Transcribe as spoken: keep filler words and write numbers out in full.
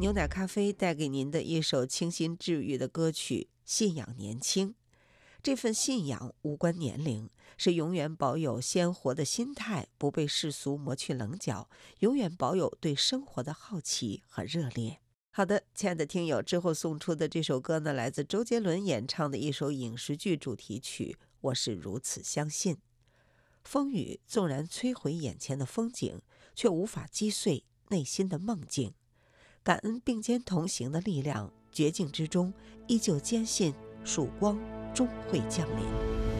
牛奶咖啡带给您的一首清新治愈的歌曲《信仰年轻》。这份信仰无关年龄，是永远保有鲜活的心态，不被世俗磨去棱角，永远保有对生活的好奇和热烈。好的，亲爱的听友，之后送出的这首歌呢，来自周杰伦演唱的一首影视剧主题曲《我是如此相信》。风雨纵然摧毁眼前的风景，却无法击碎内心的梦境。感恩并肩同行的力量，绝境之中依旧坚信曙光终会降临。